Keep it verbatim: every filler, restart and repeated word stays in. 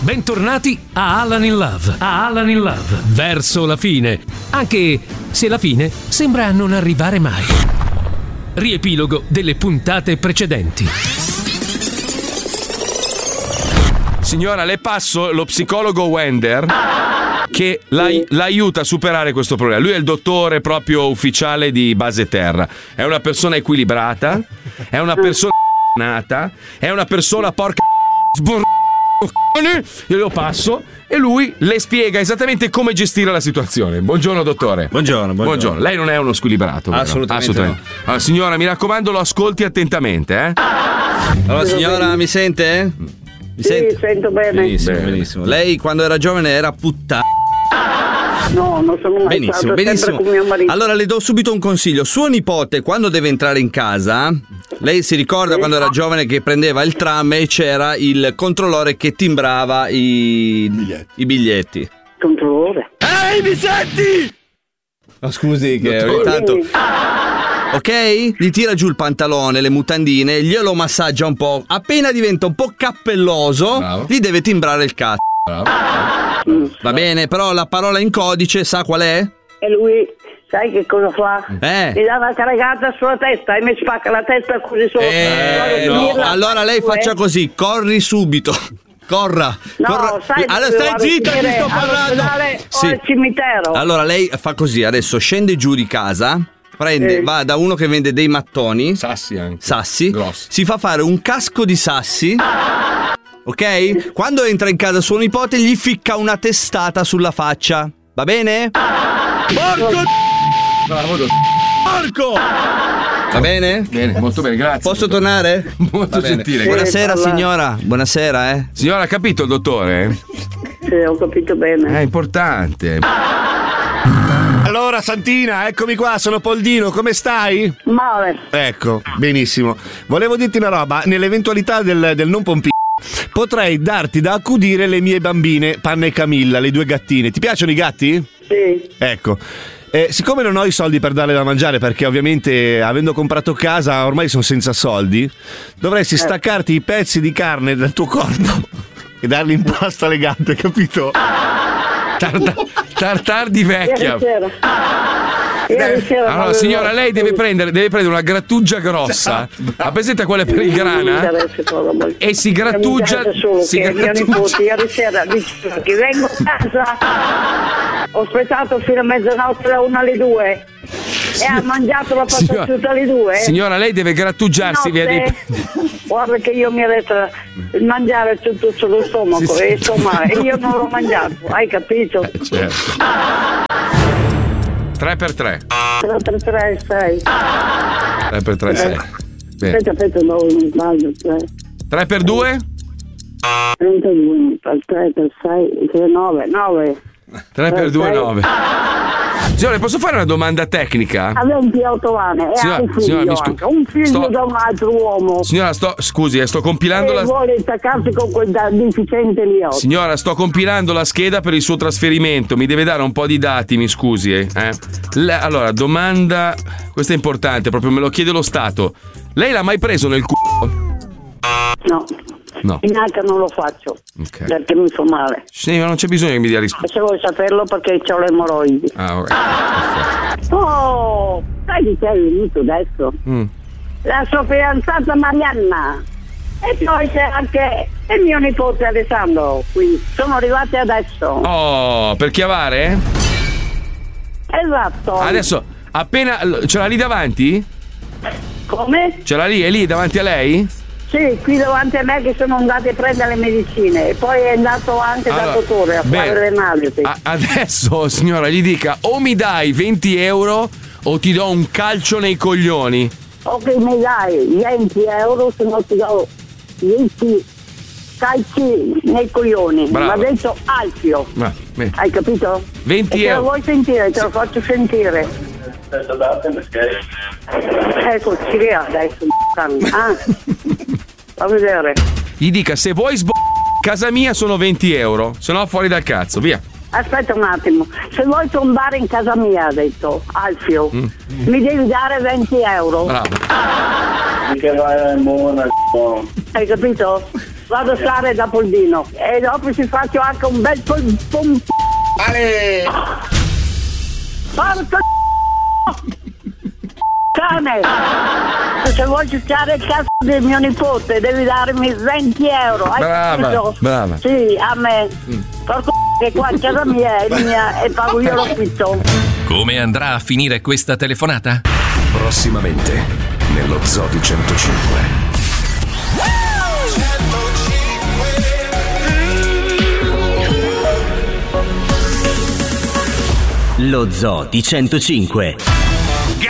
Bentornati a Alan in Love. A Alan in Love. Verso la fine, anche se la fine sembra non arrivare mai. Riepilogo delle puntate precedenti. Signora, le passo lo psicologo Wender che la, l'aiuta a superare questo problema. Lui è il dottore proprio ufficiale di base terra. È una persona equilibrata, è una persona nata, è una persona porca sbor... Io lo passo e lui le spiega esattamente come gestire la situazione. Buongiorno dottore. Buongiorno, buongiorno. Buongiorno. Lei non è uno squilibrato, vero? Assolutamente, Assolutamente. no. Allora, signora, mi raccomando, lo ascolti attentamente, eh? Allora, signora, mi sente? Mi Sì, sente? sento bene. Benissimo, Bene. benissimo. Lei quando era giovane era puttana. No, non sono mai Benissimo, stato, benissimo. sempre con mio marito. Allora le do subito un consiglio. Suo nipote, quando deve entrare in casa, lei si ricorda Sì. quando era giovane che prendeva il tram e c'era il controllore che timbrava i biglietti. I biglietti. Controllore. Ehi, mi senti? Oh, scusi che Dottore. ogni tanto... Sì. Ok? Gli tira giù il pantalone, le mutandine, glielo massaggia un po'. Appena diventa un po' cappelloso, Bravo. gli deve timbrare il cazzo. Va bene, però la parola in codice sa qual è? E lui, sai che cosa fa? Eh. Mi dà una carregata sulla testa e mi spacca la testa così sopra. Eh, Guarda, no. dirla- Allora lei faccia così, corri subito. Corra. No, corra. sai, Allora dove stai vado a zitta, ti finire? sto parlando. All'ospedale o Sì. al cimitero? Allora lei fa così, adesso scende giù di casa, prende, Sì. va da uno che vende dei mattoni, Sassi anche. sassi, Grossi. si fa fare un casco di sassi. Ok? Quando entra in casa suo nipote gli ficca una testata sulla faccia. Va bene? Porco! Bravo, dottore. Porco! Va bene? Bene, molto bene, grazie. Posso tornare? Molto Va bene. gentile. Buonasera parla- signora. Buonasera, eh. Signora, ha capito il dottore? Sì, ho capito bene. È importante. Allora Santina, eccomi qua, sono Poldino, come stai? Male. Ecco, benissimo. Volevo dirti una roba, nell'eventualità del, del non pompi potrei darti da accudire le mie bambine, Panna e Camilla, le due gattine. Ti piacciono i gatti? Sì. Ecco. Eh, siccome non ho i soldi per darle da mangiare, perché ovviamente avendo comprato casa ormai sono senza soldi, dovresti staccarti i pezzi di carne dal tuo corpo e darli in pasto alle gatte, capito? Tartar, tartar di vecchia. Ieri sera. Ieri sera Allora, avevo- signora, lei deve prendere, deve prendere una grattugia grossa. Ha presente quelle per il Non mi grana? interessa proprio. E si grattugia. Mi interessa solo Si che mio grattugia. nipote ieri sera diceva che vengo a casa, ho aspettato fino a mezzanotte, alla una alle due e ha mangiato la Signora- patatuscia alle due. Signora, lei deve grattugiarsi via dei. Notte, guarda che io mi ha detto il mangiare tutto sullo stomaco Sì, sì. e insomma e io non l'ho mangiato, hai capito? Certo. tre per tre. tre per tre sei. tre per tre sei. Bene. Aspetta, aspetta, no, non sbaglio, tre. tre per due? trentadue per tre per sei, tre, nove, nove. tre per due, sei. nove. Signore, posso fare una domanda tecnica? Ha ventotto anni e Signora- ha un figlio, signora, mi scu- anche, un figlio sto- da un altro uomo. Signora, sto. Scusi, eh, sto compilando E la. vuole attaccarsi con quel da- deficiente lì oggi. Signora, sto compilando la scheda per il suo trasferimento. Mi deve dare un po' di dati, mi scusi. Eh? Eh. Le- allora, domanda. Questa è importante, proprio me lo chiede lo Stato. Lei l'ha mai preso nel culo? No, No. in H non lo faccio Ok. perché mi fa male. Sì, ma non c'è bisogno che mi dia risposta. Se vuoi saperlo perché ho le emorroidi. Ah, ok. Perfetto. Oh, sai di chi è venuto adesso? Mm. La sua fidanzata Marianna. E poi c'è anche il mio nipote Alessandro qui. Sono arrivati adesso. Oh, per chiavare? Esatto. Adesso, appena. Ce l'ha lì davanti? Come? Ce l'ha lì? È lì davanti a lei? Sì, qui davanti a me che sono andati a prendere le medicine e poi è andato anche Allora, dal dottore a bene. fare le analisi. A- adesso, signora, gli dica o mi dai venti euro o ti do un calcio nei coglioni. Ok, mi dai venti euro, se no ti do dieci calci nei coglioni. Brava. Mi ha detto Alfio. Va, bene. Hai capito? venti e te lo euro. vuoi sentire? Te lo faccio sentire. Ecco, ci via adesso. Ah, fa vedere. Gli dica se vuoi sb... casa mia sono venti euro, se no fuori dal cazzo, via. Aspetta un attimo, se vuoi tombare in casa mia, ha detto Alfio, Mm. mi devi dare venti euro. Bravo. Hai capito? vado a stare da Poldino e dopo ci faccio anche un bel po' pom. Ale! Porco cane! Se vuoi cercare il cazzo del mio nipote devi darmi venti euro. Hai Brava, capito? brava. Sì, a me. Porco che qua in casa mia è mia e pago io l'affitto. Come andrà a finire questa telefonata? Prossimamente nello Zoo di centocinque. Lo Zoo di centocinque.